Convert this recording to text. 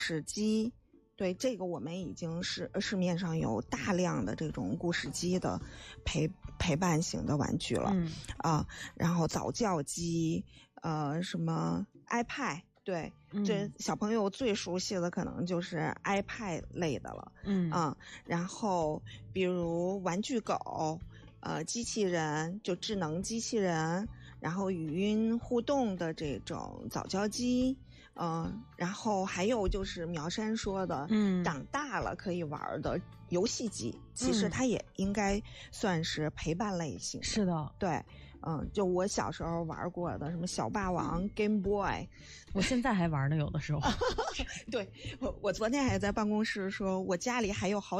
事机。对，这个我们已经是市面上有大量的这种故事机的陪伴型的玩具了。然后早教机，什么 iPad， 对，这小朋友最熟悉的可能就是 iPad 类的了。然后比如玩具狗，机器人，就智能机器人，然后语音互动的这种早教机，然后还有就是苗山说的，长大了可以玩的游戏机，其实它也应该算是陪伴类型的。 是的， 对，就我小时候玩过的什么小霸王、Game Boy， 我现在还玩呢，有的时候。 对，我昨天还在办公室说，我家里还有好